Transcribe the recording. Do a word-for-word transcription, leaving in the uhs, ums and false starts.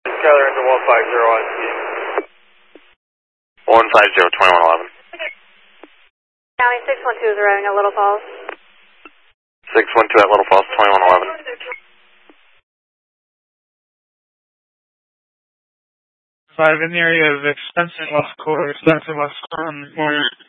Skyler into one five zero on speed. one five zero, twenty-one eleven. County six one two is arriving at Little Falls. six one two at Little Falls, twenty-one eleven. Five in the area of extensive lost core, extensive lost core on the corner.